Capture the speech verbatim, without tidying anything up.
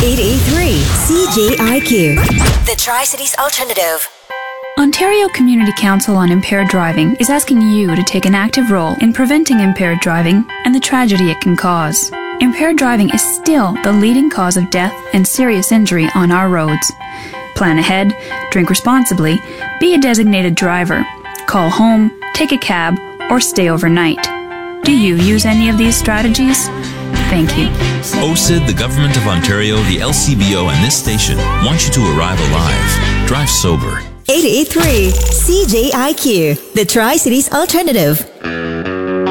eight eight three C J I Q. The Tri-Cities Alternative. Ontario Community Council on Impaired Driving is asking you to take an active role in preventing impaired driving and the tragedy it can cause. Impaired driving is still the leading cause of death and serious injury on our roads. Plan ahead, drink responsibly, be a designated driver, call home, take a cab, or stay overnight. Do you use any of these strategies? Thank you. O C I D, the Government of Ontario, the L C B O, and this station want you to arrive alive. Drive sober. eight eight three C J I Q. The Tri-Cities Alternative.